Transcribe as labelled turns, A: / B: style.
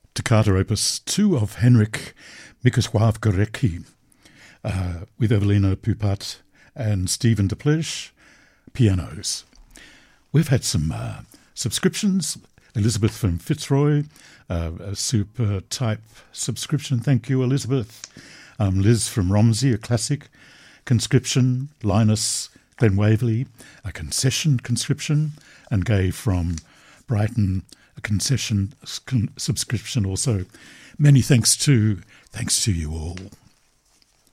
A: Toccata Opus 2 of Henrik Mikushwav Gorecki with Evelina Pupat and Stephen Deplesh, pianos. We've had some subscriptions. Elizabeth from Fitzroy, a super type subscription. Thank you, Elizabeth. Liz from Romsey, a classic conscription. Linus Glen Waverley, a concession conscription. And Gay from Brighton, a concession subscription also. Many thanks to you all.